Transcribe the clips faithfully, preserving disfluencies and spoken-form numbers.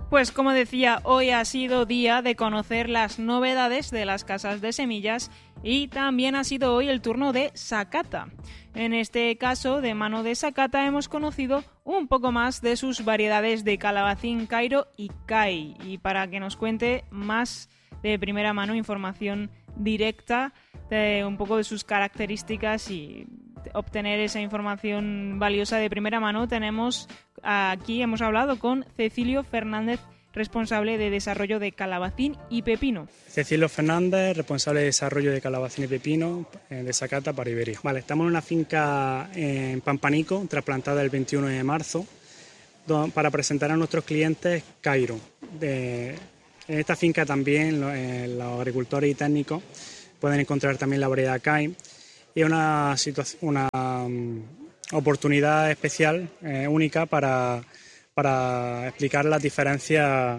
Pues como decía, hoy ha sido día de conocer las novedades de las casas de semillas y también ha sido hoy el turno de Sakata. En este caso, de mano de Sakata, hemos conocido un poco más de sus variedades de calabacín, cairo y kai. Y para que nos cuente más de primera mano, información directa de un poco de sus características y obtener esa información valiosa de primera mano, tenemos aquí, hemos hablado con Cecilio Fernández, responsable de desarrollo de calabacín y pepino. Cecilio Fernández, responsable de desarrollo de calabacín y pepino de Sakata para Iberia. Vale, estamos en una finca en Pampanico, trasplantada el veintiuno de marzo, para presentar a nuestros clientes cairo. De, en esta finca también los, eh, los agricultores y técnicos pueden encontrar también la variedad Kai. Y es una, una um, oportunidad especial, eh, única, para, para explicar las diferencias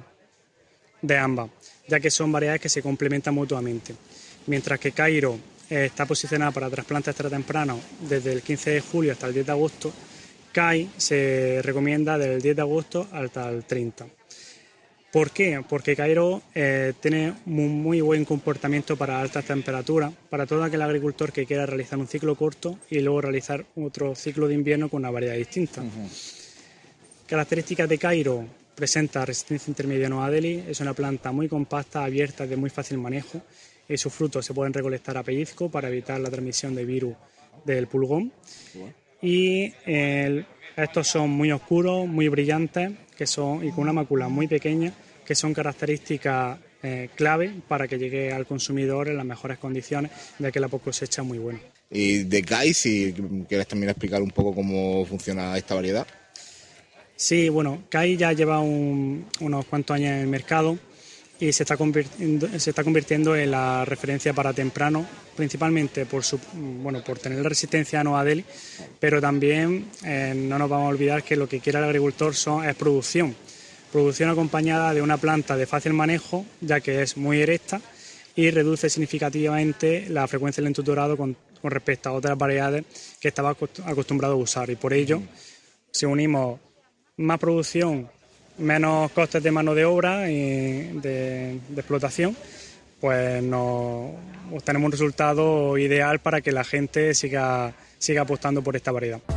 de ambas, ya que son variedades que se complementan mutuamente. Mientras que Cairo eh, está posicionada para trasplantes extratempranos desde el quince de julio hasta el diez de agosto, Kai se recomienda desde el diez de agosto hasta el treinta. ¿Por qué? Porque Cairo eh, tiene muy, muy buen comportamiento para altas temperaturas, para todo aquel agricultor que quiera realizar un ciclo corto y luego realizar otro ciclo de invierno con una variedad distinta. Uh-huh. Características de Cairo: presenta resistencia intermedia a Nueva Delhi, es una planta muy compacta, abierta, de muy fácil manejo, y sus frutos se pueden recolectar a pellizco para evitar la transmisión de virus del pulgón. Uh-huh. Y el, estos son muy oscuros, muy brillantes, que son, y con una mácula muy pequeña, que son características eh, clave para que llegue al consumidor en las mejores condiciones, ya que la cosecha es muy buena. Y de Kai, si quieres también explicar un poco cómo funciona esta variedad. Sí, bueno, Kai ya lleva un, unos cuantos años en el mercado y se está convirtiendo, se está convirtiendo en la referencia para temprano, principalmente por su, bueno, por tener resistencia a Nueva Delhi, pero también eh, no nos vamos a olvidar que lo que quiere el agricultor son, es producción, producción acompañada de una planta de fácil manejo, ya que es muy erecta y reduce significativamente la frecuencia del entutorado con, con respecto a otras variedades que estaba acostumbrado a usar, y por ello, si unimos más producción, menos costes de mano de obra y de, de explotación, pues nos obtenemos un resultado ideal para que la gente siga, siga apostando por esta variedad.